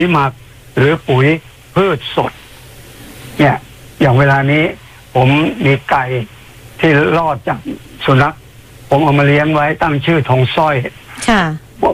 หมักหรือปุ๋ยพืชสดเนี่ยอย่างเวลานี้ผมมีไก่ที่รอดจากสุนัขผมเอามาเลี้ยงไว้ตั้งชื่อทองสร้อยค่ะ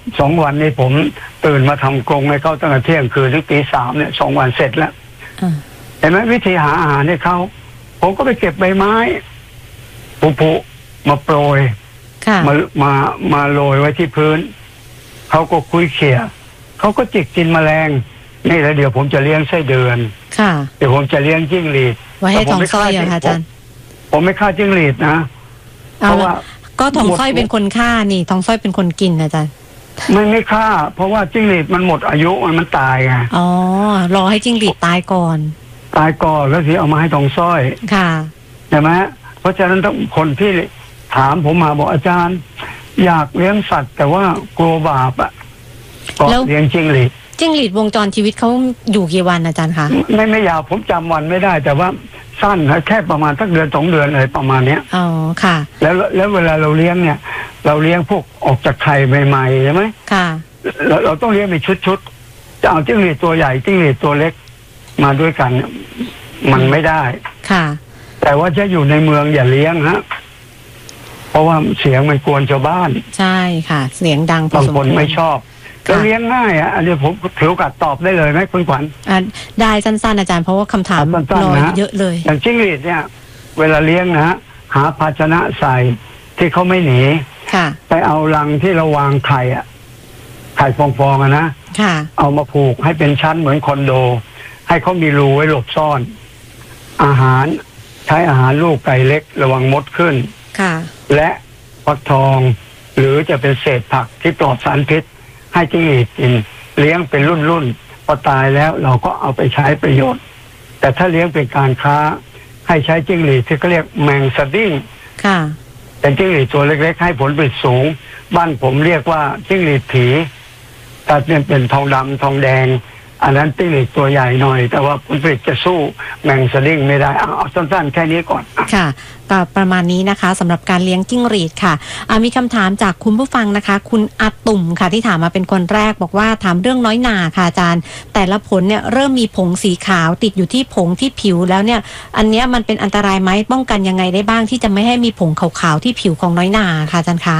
2 วันนี้ผมตื่นมาทำกรงให้เขาตั้งแต่เที่ยงคืนถึงตี 3เนี่ย2 วันเสร็จแล้วเห็นไหมวิธีหาอาหารให้เขาผมก็ไปเก็บใบไม้ผุมาโปรยมาโรยไว้ที่พื้นเขาก็คุยเขี่ยเขาก็จิกกินแมลงนี่แล้วเดี๋ยวผมจะเลี้ยงไส้เดือนเดี๋ยวผมจะเลี้ยงจิ้งหรีดไว้ให้ทองสร้อยอะค่ะอาจารย์ผมไม่ฆ่าจิ้งหรีดนะเพราะว่าก็ทองสร้อยเป็นคนฆ่านี่ทองสร้อยเป็นคนกินอาจารย์ไม่ฆ่าเพราะว่าจิ้งหรีดมันหมดอายุมันตายไงอ๋อรอให้จิ้งหรีดตายก่อนแล้วทีเอามาให้ทองสร้อยค่ะใช่ไหมเพราะฉะนั้นต้องคนที่ถามผมมาบอกอาจารย์อยากเลี้ยงสัตว์แต่ว่ากลัวบาปอ่ะก็เลี้ยงจิ้งหรีดวงจรชีวิตเขาอยู่กี่วันอาจารย์คะไม่ยาวผมจำวันไม่ได้แต่ว่าสั้นแค่ประมาณสักเดือน2 เดือนอะไรประมาณเนี้ยอ๋อค่ะแล้วเวลาเราเลี้ยงเนี่ยเราเลี้ยงพวกออกจากไข่ใหม่ๆใช่ไหมค่ะเราต้องเลี้ยงเป็นชุดจะเอาจิ้งหรีดตัวใหญ่จิ้งหรีดตัวเล็กมาด้วยกันมันไม่ได้ค่ะแต่ว่าจะอยู่ในเมืองอย่าเลี้ยงฮะเพราะว่าเสียงมันกวนชาวบ้านใช่ค่ะเสียงดังบางคนไม่ชอบแล้วเลี้ยงง่ายอันนี้ผมถือโอกาสตอบได้เลยไหมคุณขวัญได้สั้นๆอาจารย์เพราะว่าคำถามรอเยอะเลยอย่างจิ้งหรีดเนี่ยเวลาเลี้ยงนะหาภาชนะใส่ที่เขาไม่หนีไปเอารังที่เราวางไข่ไข่ฟองๆนะเอามาผูกให้เป็นชั้นเหมือนคอนโดให้เขามีรูไว้หลบซ่อนอาหารใช้อาหารลูกไก่เล็กระวังมดขึ้นและฟักทองหรือจะเป็นเศษผักที่ปลอดสารพิษให้จิ้งหรีดกินเลี้ยงเป็นรุ่นพอตายแล้วเราก็เอาไปใช้ประโยชน์แต่ถ้าเลี้ยงเป็นการค้าให้ใช้จิ้งหรีดที่เขาเรียกแมงสดิ้งเป็นจิ้งหรีดตัวเล็กๆให้ผลผลิตสูงบ้านผมเรียกว่าจิ้งหรีดผีถ้าเป็นทองดำทองแดงอันนั้นจิ้งหรีดตัวใหญ่หน่อยแต่ว่าผลผลิตจะสู้แมงสดิ้งไม่ได้เอาสั้นๆแค่นี้ก่อนค่ะก็ประมาณนี้นะคะสำหรับการเลี้ยงจิ้งหรีดค่ะมีคำถามจากคุณผู้ฟังนะคะคุณอาตุ่มค่ะที่ถามมาเป็นคนแรกบอกว่าถามเรื่องน้อยหนาค่ะอาจารย์แต่ละผลเนี่ยเริ่มมีผงสีขาวติดอยู่ที่ผงที่ผิวแล้วเนี่ยอันนี้มันเป็นอันตรายไหมป้องกันยังไงได้บ้างที่จะไม่ให้มีผงขาวๆที่ผิวของน้อยหนาค่ะอาจารย์คะ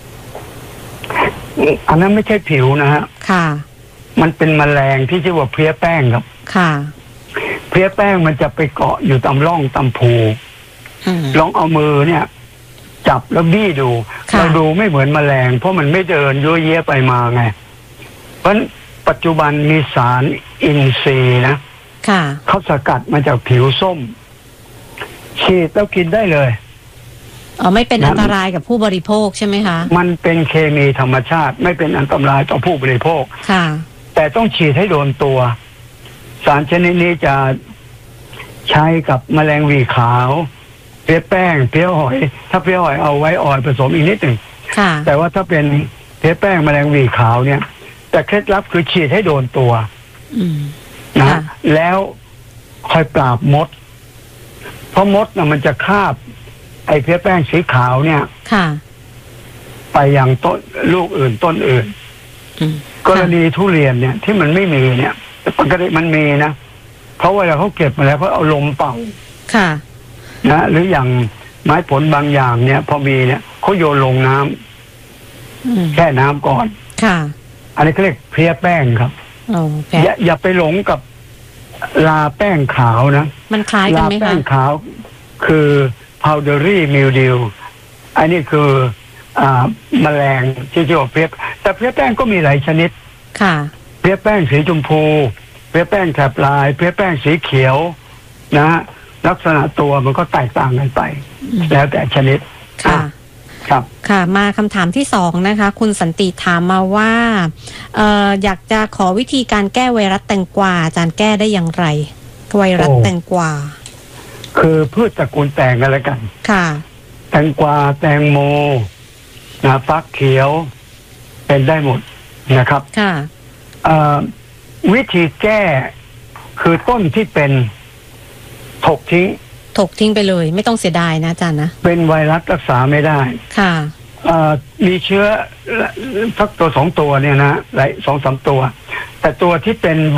อันนั้นไม่ใช่ผิวนะฮะค่ะมันเป็นแมลงที่ชื่อว่าเพลี้ยแป้งครับค่ะเพลี้ยแป้งมันจะไปเกาะอยู่ตามร่องตามภูลองเอามือเนี่ยจับแล้วบี้ดูเราดูไม่เหมือนแมลงเพราะมันไม่เดินยั่วเยี่ยไปมาไงเพราะปัจจุบันมีสารอินทรีย์นะเขาสกัดมาจากผิวส้มฉีดแล้วกินได้เลยไม่เป็นอันตรายกับผู้บริโภคใช่ไหมคะมันเป็นเคมีธรรมชาติไม่เป็นอันตรายต่อผู้บริโภคค่ะแต่ต้องฉีดให้โดนตัวสารชนิดนี้จะใช้กับแมลงหวีขาวเพลี้ยแป้งเพลี้ยหอยถ้าเพลี้ยหอยเอาไว้อ่อนผสมอีกนิดหนึ่งแต่ว่าถ้าเป็นเพลี้ยแป้งแมลงหวีขาวเนี่ยแต่เคล็ดลับคือฉีดให้โดนตัวนะแล้วคอยปราบมดเพราะมดน่ะมันจะคาบไอ้เพลี้ยแป้งสีขาวเนี่ยไปยังต้นลูกอื่นต้นอื่นกรณีทุเรียนเนี่ยที่มันไม่มีเนี่ยปกติมันมีนะเพราะเวลาเขาเก็บมาแล้วเขาเอาลมเป่านะหรืออย่างไม้ผลบางอย่างเนี่ยพอมีเนี่ยเขาโยนลงน้ำแช่น้ำก่อนอันนี้เขาเรียกเพลี้ยแป้งครับอย่าไปหลงกับลาแป้งขาวนะมันคล้ายกันไหมคะลาแป้งขาวคือpowdery mildew อันนี้คือแมลงที่ชื่อว่าเพลี้ยแต่เพลี้ยแป้งก็มีหลายชนิดเพลี้ยแป้งสีชมพูเพลี้ยแป้งแถบลายเพลี้ยแป้งสีเขียวนะลักษณะตัวมันก็แตกต่างกันไปแล้วแต่ชนิดครับค่ะมาคำถามที่2นะคะคุณสันติถามมาว่าอยากจะขอวิธีการแก้ไวรัสแตงกวาอาจารย์แก้ได้อย่างไรไวรัสแตงกวาคือพืชตระกูลแตงกันแล้วกันค่ะแตงกวาแตงโมฟักเขียวเป็นได้หมดนะครับค่ะวิธีแก้คือต้นที่เป็นถกทิ้งไปเลยไม่ต้องเสียดายนะอาจารย์นะเป็นไวรัสรักษาไม่ได้ค่ะมีเชื้อสักตัว2 ตัวเนี่ยนะหลาย2-3 ตัวแต่ตัวที่เป็น